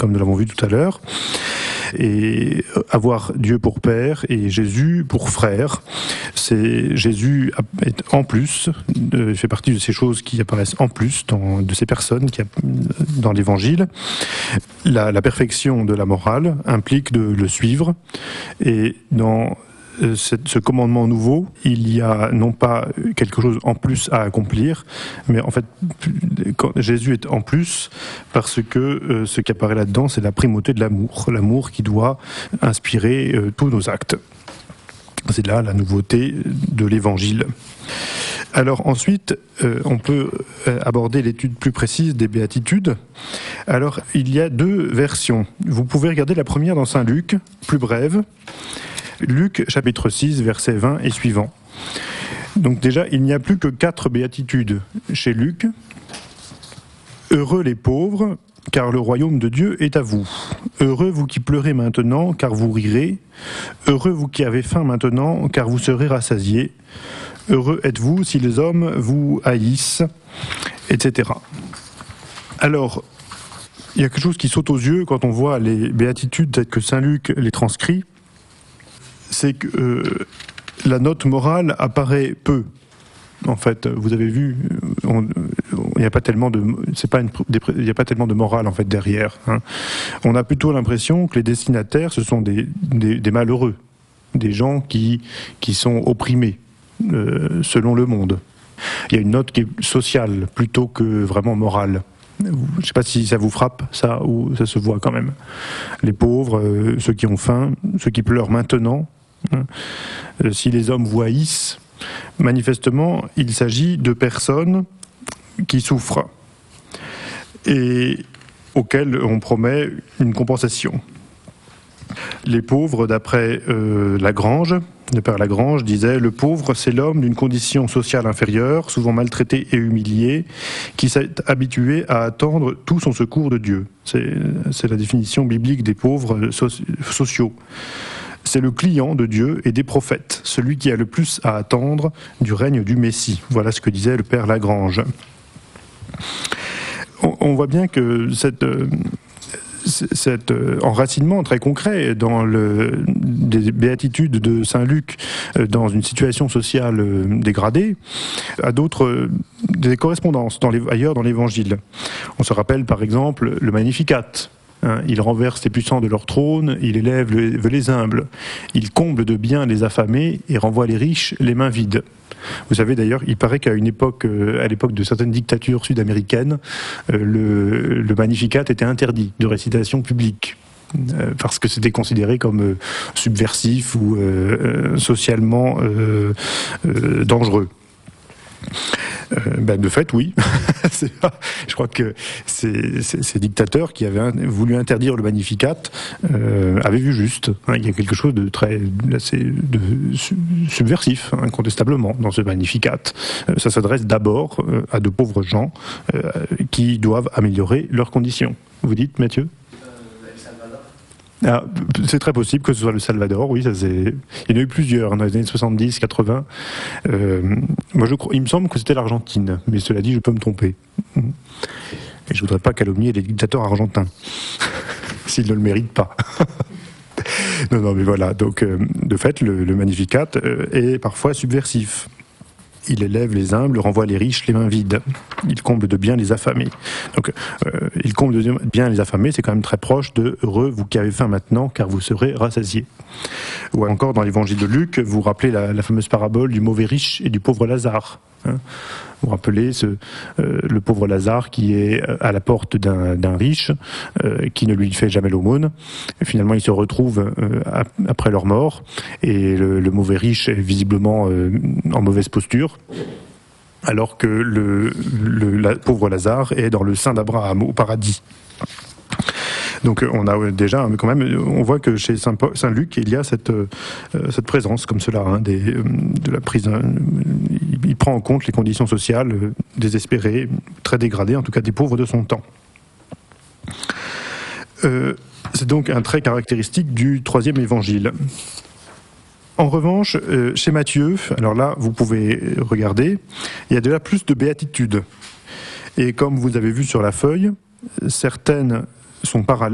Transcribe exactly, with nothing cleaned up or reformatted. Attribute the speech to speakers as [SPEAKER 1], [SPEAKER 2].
[SPEAKER 1] comme nous l'avons vu tout à l'heure, et avoir Dieu pour Père et Jésus pour frère. C'est, Jésus est en plus, euh, fait partie de ces choses qui apparaissent en plus dans, de ces personnes qui, dans l'Évangile. La, la perfection de la morale implique de le suivre, et dans ce commandement nouveau, il y a non pas quelque chose en plus à accomplir, mais en fait, quand Jésus est en plus parce que euh, ce qui apparaît là-dedans, c'est la primauté de l'amour, l'amour qui doit inspirer euh, tous nos actes. C'est là la nouveauté de l'Évangile. Alors ensuite, euh, on peut aborder l'étude plus précise des béatitudes. Alors, il y a deux versions. Vous pouvez regarder la première dans Saint Luc, plus brève. Luc, chapitre six, versets vingt et suivants. Donc déjà, il n'y a plus que quatre béatitudes chez Luc. « Heureux les pauvres, car le royaume de Dieu est à vous. Heureux vous qui pleurez maintenant, car vous rirez. Heureux vous qui avez faim maintenant, car vous serez rassasiés. Heureux êtes-vous si les hommes vous haïssent, et cetera » Alors, il y a quelque chose qui saute aux yeux quand on voit les béatitudes telles que Saint Luc les transcrit. C'est que euh, la note morale apparaît peu. En fait, vous avez vu, il n'y a pas tellement de, c'est pas une, il n'y a pas tellement de morale en fait derrière. Hein. On a plutôt l'impression que les destinataires, ce sont des, des, des malheureux, des gens qui qui sont opprimés euh, selon le monde. Il y a une note qui est sociale plutôt que vraiment morale. Je ne sais pas si ça vous frappe, ça, ou ça se voit quand même. Les pauvres, euh, ceux qui ont faim, ceux qui pleurent maintenant. Hein. Euh, si les hommes vous haïssent, manifestement, il s'agit de personnes qui souffrent et auxquelles on promet une compensation. Les pauvres, d'après euh, Lagrange, le père Lagrange disait « Le pauvre, c'est l'homme d'une condition sociale inférieure, souvent maltraité et humilié, qui s'est habitué à attendre tout son secours de Dieu. » C'est, c'est la définition biblique des pauvres so- sociaux. C'est le client de Dieu et des prophètes, celui qui a le plus à attendre du règne du Messie. Voilà ce que disait le père Lagrange. On, on voit bien que cette... Euh, cet enracinement très concret dans le, des béatitudes de Saint Luc dans une situation sociale dégradée a d'autres des correspondances dans les, ailleurs dans l'Évangile. On se rappelle par exemple le Magnificat. Hein, il renverse les puissants de leur trône, il élève les, les humbles, il comble de biens les affamés et renvoie les riches les mains vides. Vous savez d'ailleurs, il paraît qu'à une époque, à l'époque de certaines dictatures sud-américaines, le, le Magnificat était interdit de récitation publique parce que c'était considéré comme subversif ou euh, socialement euh, euh, dangereux. Euh, ben de fait, oui. c'est pas, je crois que ces, ces, ces dictateurs qui avaient un, voulu interdire le Magnificat euh, avaient vu juste. Hein, il y a quelque chose de très assez de subversif, incontestablement, dans ce Magnificat. Euh, ça s'adresse d'abord euh, à de pauvres gens euh, qui doivent améliorer leurs conditions. Vous dites, Mathieu ? Ah, c'est très possible que ce soit le Salvador, oui, ça c'est... il y en a eu plusieurs hein, dans les années soixante-dix quatre-vingts. Euh, moi, je crois... Il me semble que c'était l'Argentine, mais cela dit, je peux me tromper. Et je ne voudrais pas calomnier les dictateurs argentins, s'ils ne le méritent pas. non, non, mais voilà, donc euh, de fait, le, le Magnificat euh, est parfois subversif. Il élève les humbles, renvoie les riches les mains vides. Il comble de bien les affamés. Donc, euh, il comble de bien les affamés, c'est quand même très proche de « Heureux, vous qui avez faim maintenant, car vous serez rassasiés ». Ou encore, dans l'évangile de Luc, vous vous rappelez la, la fameuse parabole du mauvais riche et du pauvre Lazare. Hein. Vous vous rappelez ce, euh, le pauvre Lazare qui est à la porte d'un, d'un riche, euh, qui ne lui fait jamais l'aumône. Et finalement, il se retrouve euh, après leur mort, et le, le mauvais riche est visiblement euh, en mauvaise posture, alors que le, le la, pauvre Lazare est dans le sein d'Abraham, au paradis. Donc on a déjà, mais quand même, on voit que chez Saint, Paul, Saint Luc, il y a cette, euh, cette présence comme cela, hein, des, de la prise. Hein, il, il prend en compte les conditions sociales euh, désespérées, très dégradées, en tout cas des pauvres de son temps. Euh, c'est donc un trait caractéristique du troisième évangile. En revanche, euh, chez Matthieu, alors là, vous pouvez regarder, il y a déjà plus de béatitudes. Et comme vous avez vu sur la feuille, certaines sont parallèles